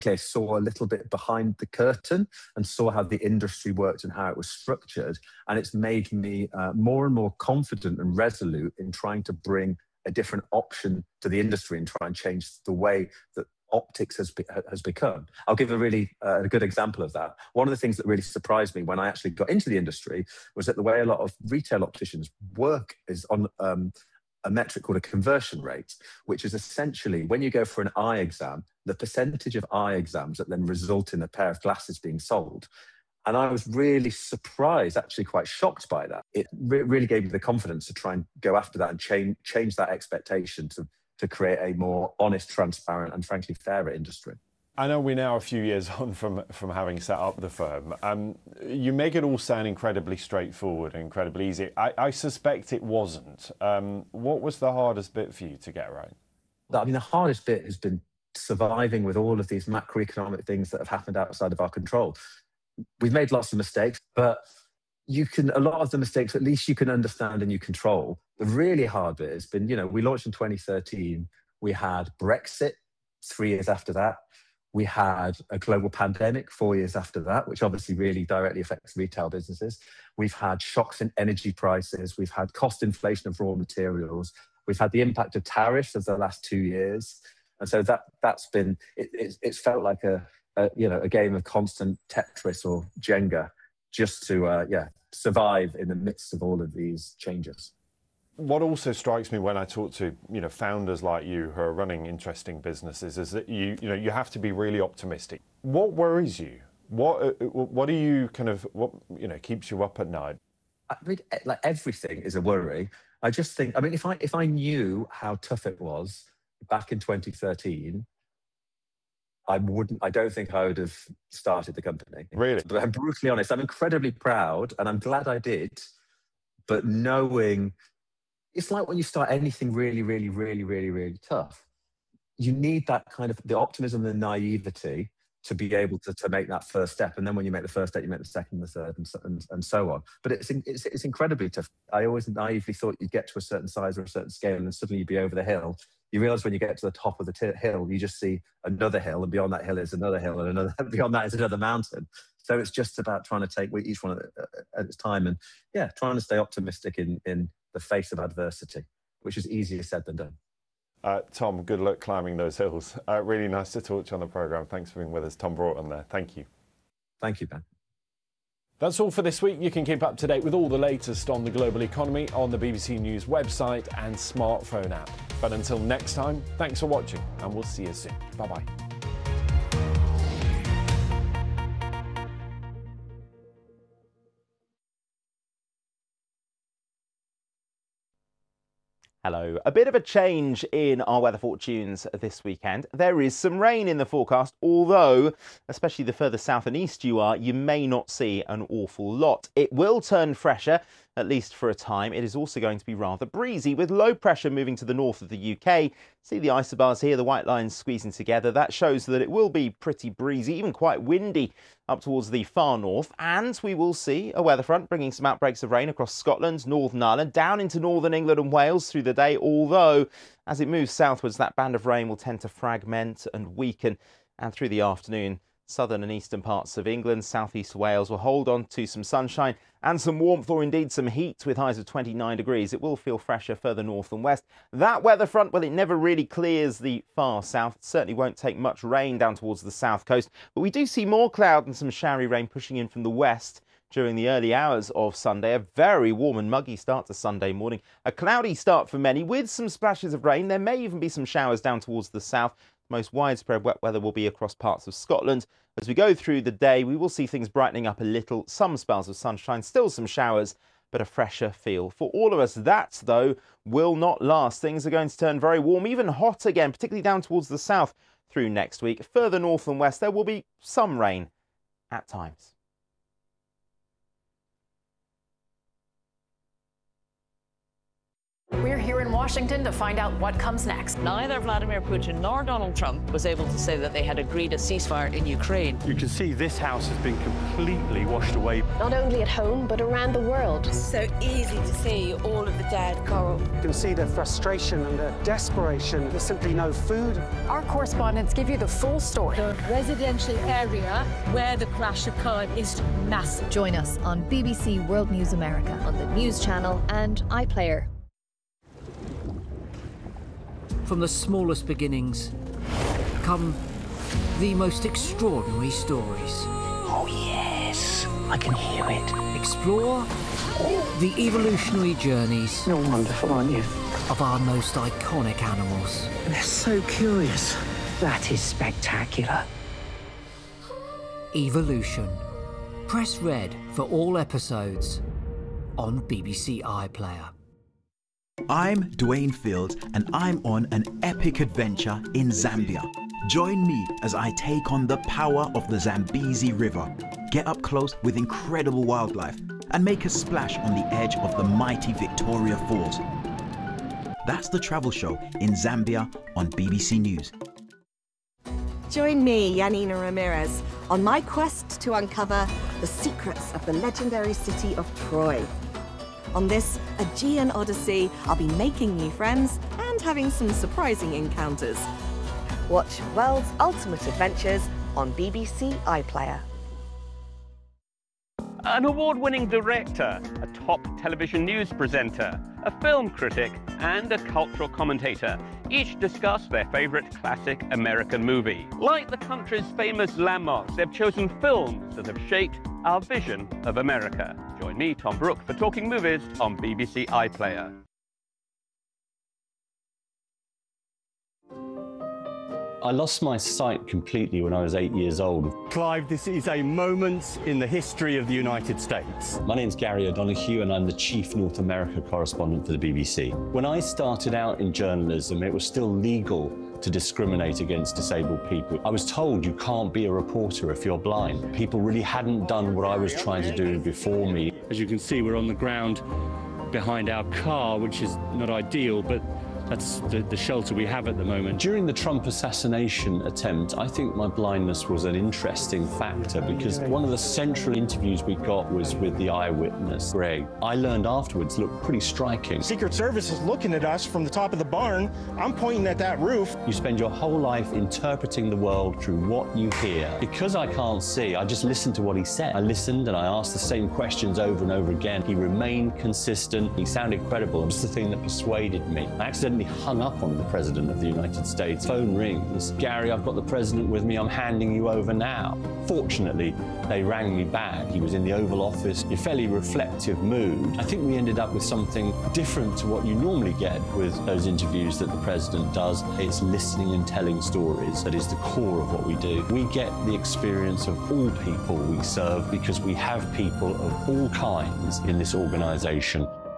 I saw a little bit behind the curtain and saw how the industry worked and how it was structured. And it's made me more and more confident and resolute in trying to bring a different option to the industry and try and change the way that optics has become. I'll give a really a good example of that. One of the things that really surprised me when I actually got into the industry was that the way a lot of retail opticians work is on a metric called a conversion rate, which is essentially when you go for an eye exam, the percentage of eye exams that then result in a pair of glasses being sold. And I was really surprised, actually quite shocked by that. It really gave me the confidence to try and go after that and change that expectation to create a more honest, transparent, and frankly fairer industry. I know we're now a few years on from having set up the firm. You make it all sound incredibly straightforward and incredibly easy. I suspect it wasn't. What was the hardest bit for you to get right? I mean, the hardest bit has been surviving with all of these macroeconomic things that have happened outside of our control. We've made lots of mistakes, but a lot of the mistakes, at least you can understand and you control. The really hard bit has been, we launched in 2013. We had Brexit 3 years after that. We had a global pandemic 4 years after that, which obviously really directly affects retail businesses. We've had shocks in energy prices. We've had cost inflation of raw materials. We've had the impact of tariffs of the last 2 years. And so that's been, it's felt like a game of constant Tetris or Jenga just to survive in the midst of all of these changes. What also strikes me when I talk to founders like you who are running interesting businesses is that you have to be really optimistic. What worries you? What are you keeps you up at night? I mean, like everything is a worry. I just think, if I knew how tough it was back in 2013, I don't think I would have started the company. Really? But I'm brutally honest. I'm incredibly proud and I'm glad I did. But knowing, it's like when you start anything really, really, really, really, really tough, you need that kind of the optimism and the naivety to be able to make that first step. And then when you make the first step, you make the second, the third, and so on. But it's incredibly tough. I always naively thought you'd get to a certain size or a certain scale and suddenly you'd be over the hill. You realize when you get to the top of the hill, you just see another hill, and beyond that hill is another hill, and another beyond that is another mountain. So it's just about trying to take each one at its time, and trying to stay optimistic in the face of adversity, which is easier said than done. Tom, good luck climbing those hills. Really nice to talk to you on the programme. Thanks for being with us. Tom Broughton there. Thank you. Thank you, Ben. That's all for this week. You can keep up to date with all the latest on the global economy on the BBC News website and smartphone app. But until next time, thanks for watching and we'll see you soon. Bye-bye. Hello. A bit of a change in our weather fortunes this weekend. There is some rain in the forecast, although, especially the further south and east you are, you may not see an awful lot. It will turn fresher, at least for a time. It is also going to be rather breezy, with low pressure moving to the north of the UK. See the isobars here, the white lines squeezing together. That shows that it will be pretty breezy, even quite windy up towards the far north. And we will see a weather front bringing some outbreaks of rain across Scotland, Northern Ireland, down into northern England and Wales through the day, although as it moves southwards, that band of rain will tend to fragment and weaken. And through the afternoon, southern and eastern parts of England, southeast Wales will hold on to some sunshine and some warmth, or indeed some heat, with highs of 29 degrees. It will feel fresher further north and west. That weather front, well, it never really clears the far south. It certainly won't take much rain down towards the south coast, but we do see more cloud and some showery rain pushing in from the west during the early hours of Sunday. A very warm and muggy start to Sunday morning. A cloudy start for many with some splashes of rain. There may even be some showers down towards the south. Most widespread wet weather will be across parts of Scotland. As we go through the day, we will see things brightening up a little, some spells of sunshine, still some showers, but a fresher feel. For all of us, that, though, will not last. Things are going to turn very warm, even hot again, particularly down towards the south through next week. Further north and west, there will be some rain at times. We're here in Washington to find out what comes next. Neither Vladimir Putin nor Donald Trump was able to say that they had agreed a ceasefire in Ukraine. You can see this house has been completely washed away. Not only at home, but around the world. So easy to see all of the dead coral. You can see the frustration and the desperation. There's simply no food. Our correspondents give you the full story. The residential area where the crash occurred is massive. Join us on BBC World News America on the News Channel and iPlayer. From the smallest beginnings come the most extraordinary stories. Oh yes, I can hear it. Explore the evolutionary journeys. You're wonderful, aren't you? Of our most iconic animals. They're so curious. That is spectacular. Evolution. Press red for all episodes on BBC iPlayer. I'm Dwayne Fields and I'm on an epic adventure in Zambia. Join me as I take on the power of the Zambezi River, get up close with incredible wildlife and make a splash on the edge of the mighty Victoria Falls. That's The Travel Show in Zambia on BBC News. Join me, Yanina Ramirez, on my quest to uncover the secrets of the legendary city of Troy. On this Aegean Odyssey, I'll be making new friends and having some surprising encounters. Watch World's Ultimate Adventures on BBC iPlayer. An award-winning director, a top television news presenter, a film critic, and a cultural commentator each discuss their favorite classic American movie. Like the country's famous landmarks, they've chosen films that have shaped our vision of America. Join me, Tom Brooke, for Talking Movies on BBC iPlayer. I lost my sight completely when I was 8 years old. Clive, this is a moment in the history of the United States. My name's Gary O'Donoghue and I'm the Chief North America correspondent for the BBC. When I started out in journalism, it was still legal to discriminate against disabled people. I was told you can't be a reporter if you're blind. People really hadn't done what I was trying to do before me. As you can see, we're on the ground behind our car, which is not ideal, but that's the shelter we have at the moment. During the Trump assassination attempt, I think my blindness was an interesting factor because one of the central interviews we got was with the eyewitness, Greg. I learned afterwards looked pretty striking. Secret Service is looking at us from the top of the barn. I'm pointing at that roof. You spend your whole life interpreting the world through what you hear. Because I can't see, I just listened to what he said. I listened and I asked the same questions over and over again. He remained consistent. He sounded credible. It was the thing that persuaded me. I accidentally hung up on the President of the United States. Phone rings. Gary, I've got the President with me. I'm handing you over now. Fortunately, they rang me back. He was in the Oval Office, in a fairly reflective mood. I think we ended up with something different to what you normally get with those interviews that the President does. It's listening and telling stories. That is the core of what we do. We get the experience of all people we serve because we have people of all kinds in this organisation.